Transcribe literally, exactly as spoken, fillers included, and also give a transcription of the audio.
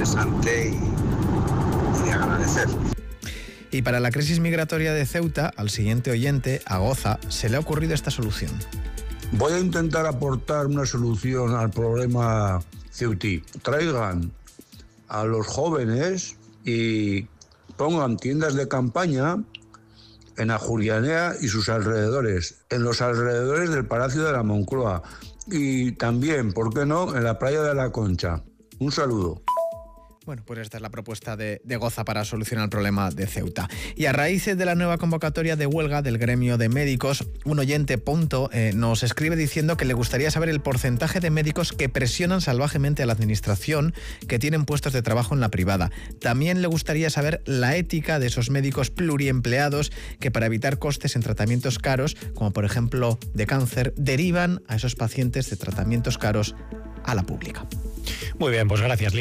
interesante y, y de agradecer. Y para la crisis migratoria de Ceuta, al siguiente oyente, a Goza, se le ha ocurrido esta solución. Voy a intentar aportar una solución al problema ceutí. Traigan a los jóvenes y pongan tiendas de campaña en Ajulianea y sus alrededores, en los alrededores del Palacio de la Moncloa y también, ¿por qué no?, en la playa de la Concha. Un saludo. Bueno, pues esta es la propuesta de, de Goza para solucionar el problema de Ceuta. Y a raíz de la nueva convocatoria de huelga del gremio de médicos, un oyente, Ponto, eh, nos escribe diciendo que le gustaría saber el porcentaje de médicos que presionan salvajemente a la administración que tienen puestos de trabajo en la privada. También le gustaría saber la ética de esos médicos pluriempleados que, para evitar costes en tratamientos caros, como por ejemplo de cáncer, derivan a esos pacientes de tratamientos caros a la pública. Muy bien, pues gracias, Lía.